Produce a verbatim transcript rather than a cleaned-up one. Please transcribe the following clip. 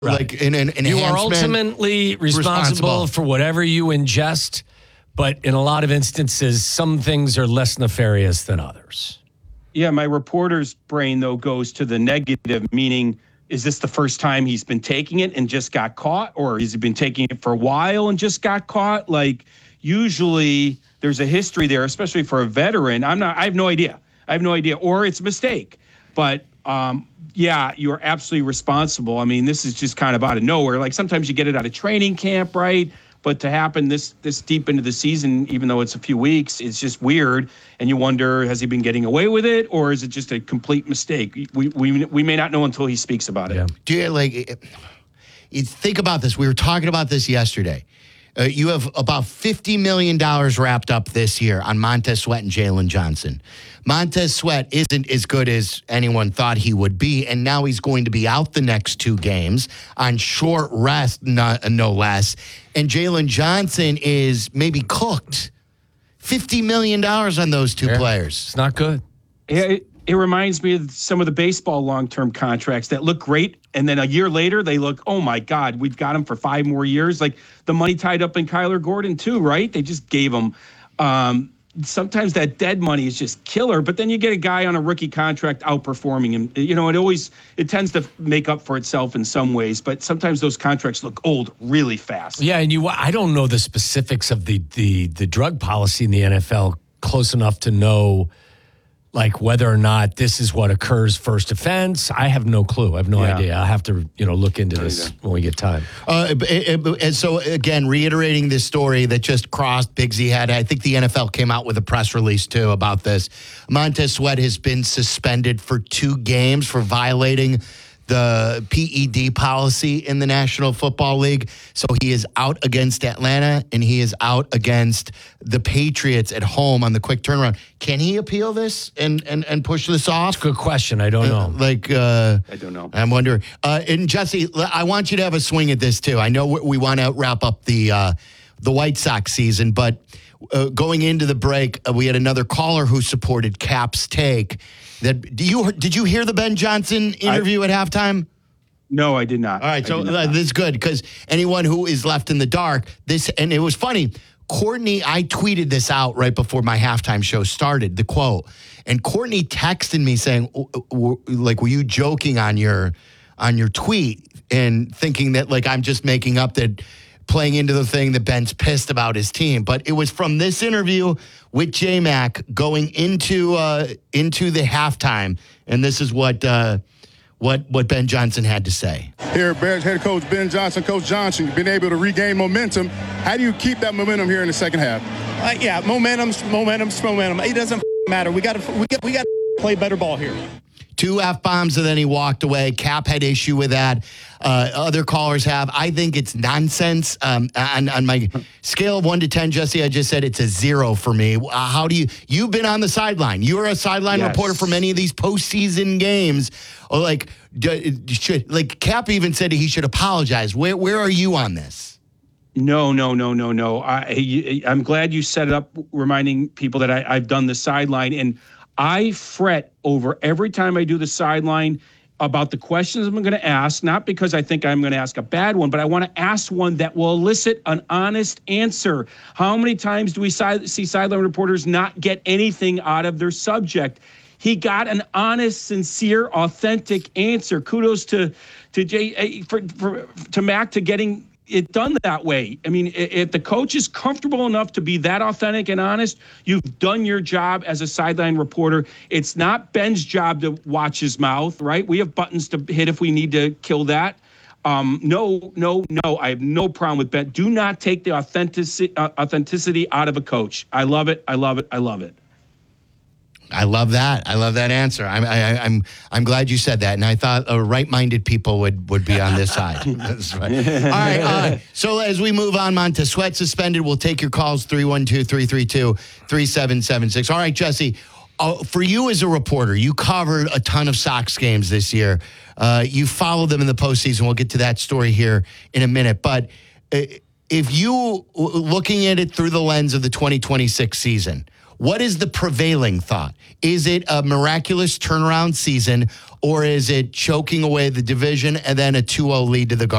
Right. Like an, an enhancement. You are ultimately responsible, responsible for whatever you ingest, but in a lot of instances, some things are less nefarious than others. Yeah, my reporter's brain, though, goes to the negative, meaning, is this the first time he's been taking it and just got caught? Or has he been taking it for a while and just got caught? Like, usually there's a history there, especially for a veteran. I'm not, I have no idea. I have no idea. Or it's a mistake. But, um, yeah, you're absolutely responsible. I mean, this is just kind of out of nowhere. Like, sometimes you get it out of training camp, right? But to happen this this deep into the season, even though it's a few weeks, it's just weird. And you wonder, has he been getting away with it, or is it just a complete mistake? We we we may not know until he speaks about it. Yeah. Do you, like, you think about this? We were talking about this yesterday. Uh, you have about fifty million dollars wrapped up this year on Montez Sweat and Jalen Johnson. Montez Sweat isn't as good as anyone thought he would be, and now he's going to be out the next two games on short rest, no, no less. And Jalen Johnson is maybe cooked. fifty million dollars on those two yeah. players. It's not good. Yeah, it, it reminds me of some of the baseball long-term contracts that look great, and then a year later they look, oh my God, we've got him for five more years. Like the money tied up in Kyler Gordon too, right? They just gave him. Um, sometimes that dead money is just killer, but then you get a guy on a rookie contract outperforming him. You know, it always, it tends to make up for itself in some ways, but sometimes those contracts look old really fast. Yeah, and you, I don't know the specifics of the the the drug policy in the N F L close enough to know, like, whether or not this is what occurs first offense. I have no clue. I have no yeah. idea. I'll have to, you know, look into this when we get time. Uh, and so, again, reiterating this story that just crossed Bigsy head, I think the N F L came out with a press release, too, about this. Montez Sweat has been suspended for two games for violating the P E D policy in the National Football League. So he is out against Atlanta, and he is out against the Patriots at home on the quick turnaround. Can he appeal this and and, and push this off? That's a good question. I don't know. Uh, like, uh, I don't know. I'm wondering. Uh, and Jesse, I want you to have a swing at this too. I know we, we want to wrap up the uh, the White Sox season, but uh, going into the break, uh, we had another caller who supported Cap's take. That do you did you hear the Ben Johnson interview I, at halftime? No, I did not. All right, so uh, this is good because anyone who is left in the dark, this and it was funny. Courtney, I tweeted this out right before my halftime show started. The quote, and Courtney texted me saying, "Like, were you joking on your on your tweet and thinking that like I'm just making up that." Playing into the thing that Ben's pissed about his team. But it was from this interview with J-Mac going into uh, into the halftime, and this is what uh, what what Ben Johnson had to say. Here, Bears head coach Ben Johnson. Coach Johnson, you've been able to regain momentum. How do you keep that momentum here in the second half? Uh, yeah, momentum's momentum's momentum. It doesn't matter. We got to we got we got to play better ball here. Two F-bombs, and then he walked away. Cap had issue with that. Uh, other callers have. I think it's nonsense. Um, on, on my scale of one to ten, Jesse, I just said it's a zero for me. Uh, how do you, you've been on the sideline. You were a sideline yes. reporter for many of these postseason games. Or like, should, like Cap even said he should apologize. Where, where are you on this? No, no, no, no, no. I, I'm glad you set it up, reminding people that I, I've done the sideline. And I fret over every time I do the sideline about the questions I'm going to ask, not because I think I'm going to ask a bad one, but I want to ask one that will elicit an honest answer. How many times do we si- see sideline reporters not get anything out of their subject? He got an honest, sincere, authentic answer. Kudos to to Jay for, for to Mac to getting it done that way. I mean, if the coach is comfortable enough to be that authentic and honest, you've done your job as a sideline reporter. It's not Ben's job to watch his mouth, right? We have buttons to hit if we need to kill that. Um, no, no, no. I have no problem with Ben. Do not take the authenticity, uh, authenticity out of a coach. I love it. I love it. I love it. I love that. I love that answer. I'm I, I'm I'm glad you said that, and I thought uh, right-minded people would, would be on this side. That's right. All right. Uh, so as we move on, Montez Sweat suspended. We'll take your calls three one two, three three two, three seven seven six. All right, Jesse. Uh, for you as a reporter, you covered a ton of Sox games this year. Uh, you followed them in the postseason. We'll get to that story here in a minute. But uh, if you looking at it through the lens of the twenty twenty-six season. What is the prevailing thought? Is it a miraculous turnaround season, or is it choking away the division and then a two oh lead to the Guardians?